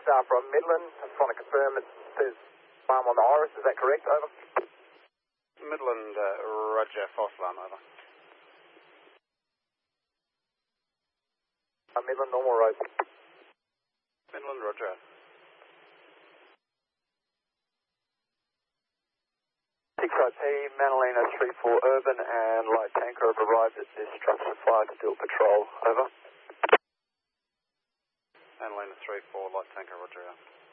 from Midland. I just want to confirm it says alarm on the Iris, is that correct? Over. Midland, roger, false alarm, over. Midland, normal road. Midland, roger. 6IP, Manalina 34 Urban and light tanker have arrived at this structure fire to do a patrol. Over. Manalina 34, light tanker, roger.